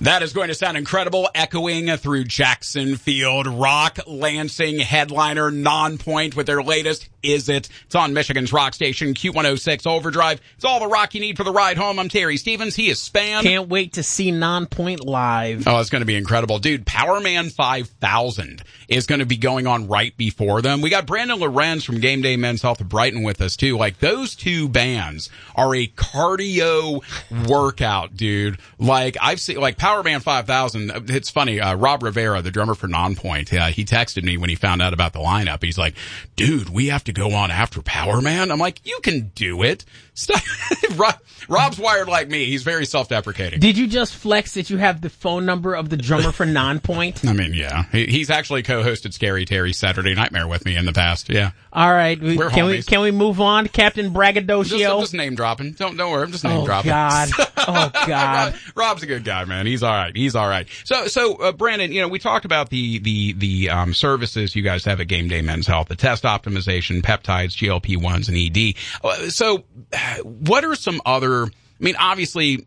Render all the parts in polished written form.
That is going to sound incredible, echoing through Jackson Field. Rock Lansing headliner Nonpoint with their latest Is It? It's on Michigan's rock station, Q106 Overdrive. It's all the rock you need for the ride home. I'm Terry Stevens. He is Spam. Can't wait to see Nonpoint live. Oh, it's going to be incredible. Dude, Powerman 5000 is going to be going on right before them. We got Brandon Lorenz from Game Day Men's Health of Brighton with us, too. Like, those two bands are a cardio workout, dude. Like, I've seen, like, Powerman 5000, it's funny, Rob Rivera, the drummer for Nonpoint, he texted me when he found out about the lineup. He's like, dude, we have to go on after Powerman. I'm like, you can do it. Rob's wired like me. He's very self-deprecating. Did you just flex that you have the phone number of the drummer for Nonpoint? I mean, yeah. He's actually co-hosted Scary Terry's Saturday Nightmare with me in the past. Yeah. All right. Can we move on, Captain Braggadocio? I'm just name dropping. Don't worry. I'm just name dropping. Oh God. Rob's a good guy, man. He's all right. So Brandon, we talked about the services you guys have at Game Day Men's Health, the test optimization, peptides, GLP-1s, and ED. So what are some other, I mean, obviously,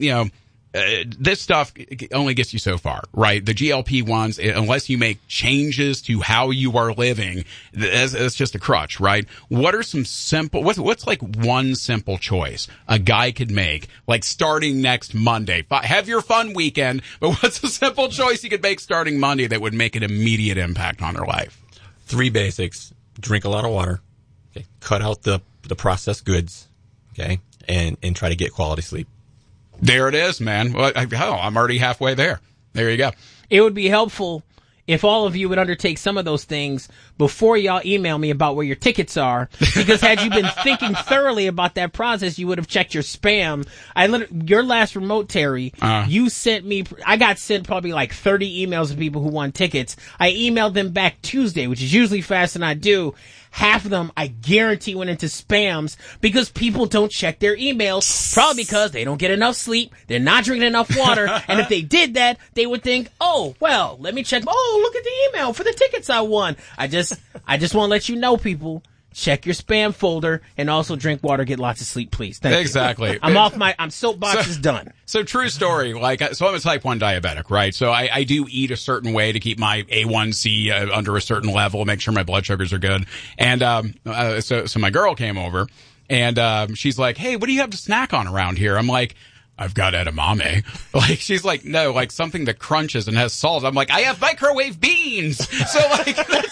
this stuff only gets you so far, right? The GLP-1s, unless you make changes to how you are living, it's just a crutch, right? What are some simple, what's like one simple choice a guy could make, like starting next Monday? Have your fun weekend, but what's a simple choice you could make starting Monday that would make an immediate impact on their life? 3 basics. Drink a lot of water. Okay. Cut out the processed goods. Okay. And try to get quality sleep. There it is, man. Well, I'm already halfway there. There you go. It would be helpful if all of you would undertake some of those things before y'all email me about where your tickets are. Because had you been thinking thoroughly about that process, you would have checked your spam. Your last remote, Terry, you sent me, I got sent probably like 30 emails of people who won tickets. I emailed them back Tuesday, which is usually faster than I do. Half of them, I guarantee, went into spams because people don't check their emails, probably because they don't get enough sleep, they're not drinking enough water, and if they did that, they would think, oh, well, let me check, look at the email for the tickets I won. I just want to let you know, people, check your spam folder and also drink water, get lots of sleep, please. Thank you. Exactly. I'm soapbox is done. So true story, so I'm a type 1 diabetic, right? So I do eat a certain way to keep my A1C under a certain level, make sure my blood sugars are good. And, so my girl came over and, she's like, hey, what do you have to snack on around here? I'm like, I've got edamame. Like, she's like, no, like something that crunches and has salt. I'm like, I have microwave beans. So like, but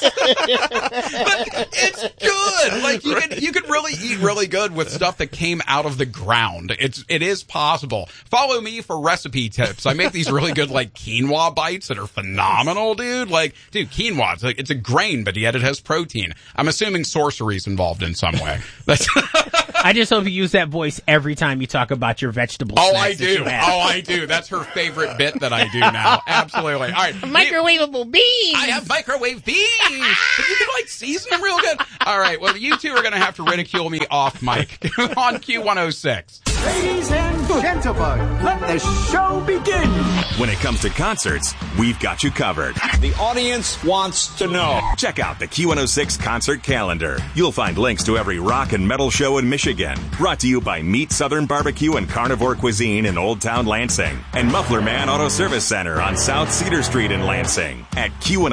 it's good. Like you could really eat really good with stuff that came out of the ground. It is possible. Follow me for recipe tips. I make these really good like quinoa bites that are phenomenal, dude. Like, dude, quinoa, it's a grain, but yet it has protein. I'm assuming sorcery's involved in some way. I just hope you use that voice every time you talk about your vegetables. Oh, I do. That's her favorite bit that I do now. Absolutely. All right. Microwavable beans. I have microwave beans. But you can like season them real good. All right. Well, you two are going to have to ridicule me off mic on Q106. Ladies and gentlemen, let the show begin. When it comes to concerts, we've got you covered. The audience wants to know. Check out the Q106 concert calendar. You'll find links to every rock and metal show in Michigan. Brought to you by Meat Southern Barbecue and Carnivore Cuisine in Old Town Lansing. And Muffler Man Auto Service Center on South Cedar Street in Lansing at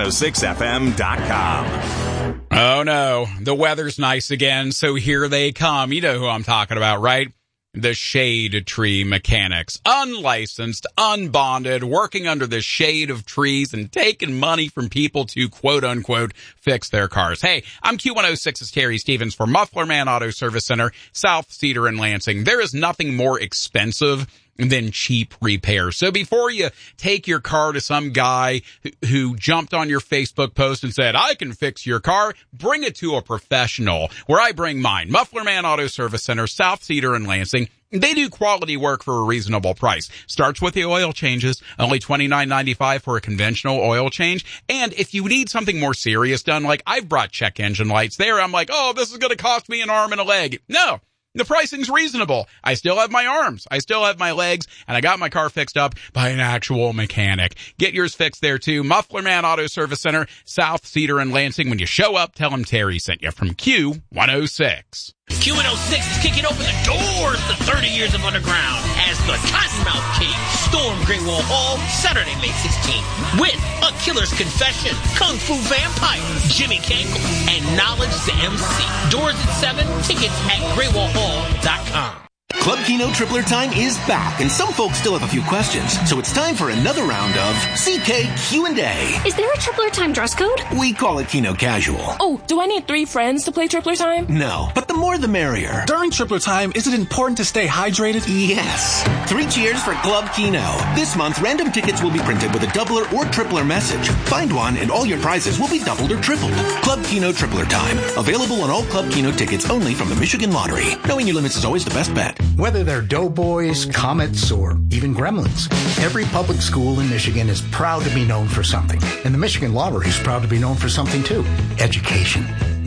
Q106FM.com. Oh no, the weather's nice again, so here they come. You know who I'm talking about, right? The Shade Tree Mechanics. Unlicensed, unbonded, working under the shade of trees and taking money from people to quote-unquote fix their cars. Hey, I'm Q106's Terry Stevens for Muffler Man Auto Service Center, South Cedar and Lansing. There is nothing more expensive than cheap repair. So before you take your car to some guy who jumped on your Facebook post and said, I can fix your car, bring it to a professional, where I bring mine. Muffler Man Auto Service Center, South Cedar and Lansing. They do quality work for a reasonable price. Starts with the oil changes, only $29.95 for a conventional oil change. And if you need something more serious done, like I've brought check engine lights there, I'm like, oh, this is going to cost me an arm and a leg. No. The pricing's reasonable. I still have my arms. I still have my legs. And I got my car fixed up by an actual mechanic. Get yours fixed there, too. Muffler Man Auto Service Center, South Cedar and Lansing. When you show up, tell them Terry sent you from Q106. Q106 is kicking open the doors to 30 years of underground as the Cottonmouth King storms Great Wall Hall, Saturday, May 16th, with A Killer's Confession, Kung Fu Vampire, Jimmy Cankle, and Knowledge the MC. Doors at 7, tickets at GreatWallHall.com. Club Keno Tripler Time is back, and some folks still have a few questions, so it's time for another round of CK Q&A. Is there a Tripler Time dress code? We call it Keno Casual. Oh, do I need 3 friends to play Tripler Time? No, but the more the merrier. During Tripler Time, is it important to stay hydrated? Yes. 3 cheers for Club Keno. This month, random tickets will be printed with a doubler or tripler message. Find one, and all your prizes will be doubled or tripled. Club Keno Tripler Time. Available on all Club Keno tickets only from the Michigan Lottery. Knowing your limits is always the best bet. Whether they're Doughboys, Comets, or even Gremlins, every public school in Michigan is proud to be known for something. And the Michigan Lottery is proud to be known for something too. Education.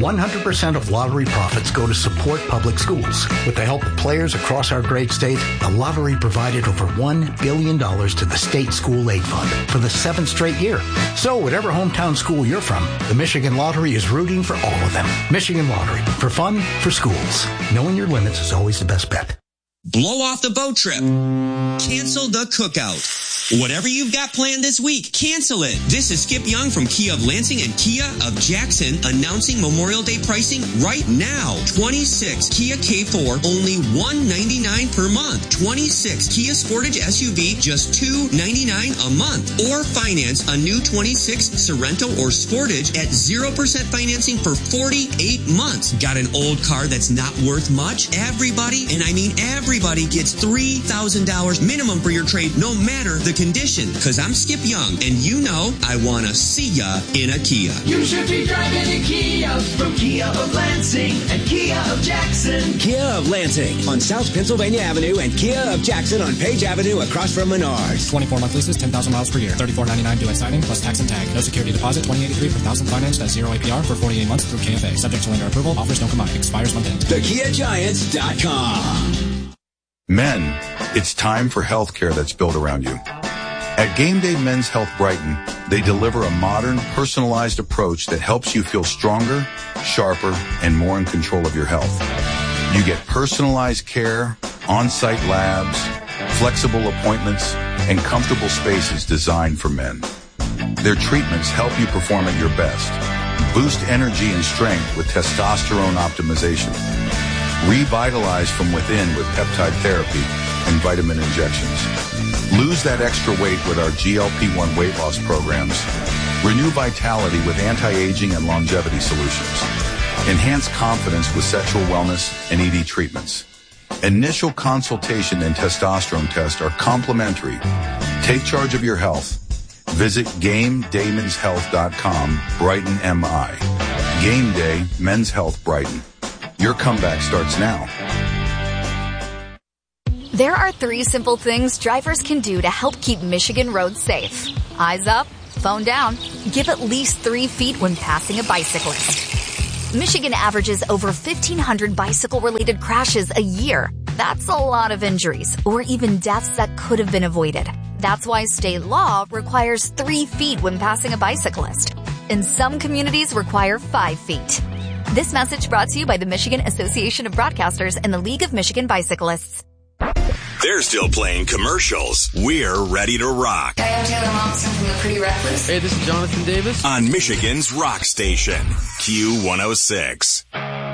100% of lottery profits go to support public schools. With the help of players across our great state, the lottery provided over $1 billion to the State School Aid Fund for the 7th straight year. So whatever hometown school you're from, the Michigan Lottery is rooting for all of them. Michigan Lottery. For fun, for schools. Knowing your limits is always the best bet. Blow off the boat trip. Cancel the cookout. Whatever you've got planned this week, cancel it. This is Skip Young from Kia of Lansing and Kia of Jackson announcing Memorial Day pricing right now. 26 Kia K4, only $199 per month. 26 Kia Sportage SUV, just $299 a month. Or finance a new 26 Sorento or Sportage at 0% financing for 48 months. Got an old car that's not worth much? Everybody, and I mean everybody, gets $3,000 minimum for your trade, no matter the condition. Because I'm Skip Young, and you know I want to see ya in a Kia. You should be driving a Kia from Kia of Lansing and Kia of Jackson. Kia of Lansing on South Pennsylvania Avenue and Kia of Jackson on Page Avenue across from Menards. 24-month leases, 10,000 miles per year. $34.99 due at signing plus tax and tag. No security deposit, $20.83 per thousand financed at 0 APR for 48 months through KFA. Subject to lender approval. Offers don't combine. Expires month end. TheKiaGiants.com. Men, it's time for health care that's built around you. At Game Day Men's Health Brighton, they deliver a modern, personalized approach that helps you feel stronger, sharper, and more in control of your health. You get personalized care, on-site labs, flexible appointments, and comfortable spaces designed for men. Their treatments help you perform at your best, boost energy and strength with testosterone optimization, revitalize from within with peptide therapy and vitamin injections. Lose that extra weight with our GLP-1 weight loss programs. Renew vitality with anti-aging and longevity solutions. Enhance confidence with sexual wellness and ED treatments. Initial consultation and testosterone test are complimentary. Take charge of your health. Visit GameDayMensHealth.com, Brighton, MI. Game Day Men's Health Brighton. Your comeback starts now. There are 3 simple things drivers can do to help keep Michigan roads safe. Eyes up, phone down, give at least 3 feet when passing a bicyclist. Michigan averages over 1,500 bicycle-related crashes a year. That's a lot of injuries, or even deaths that could have been avoided. That's why state law requires 3 feet when passing a bicyclist. And some communities require 5 feet. This message brought to you by the Michigan Association of Broadcasters and the League of Michigan Bicyclists. They're still playing commercials. We're ready to rock. Hi, I'm Taylor Momsen from The Pretty Reckless. Hey, this is Jonathan Davis. On Michigan's rock station, Q106.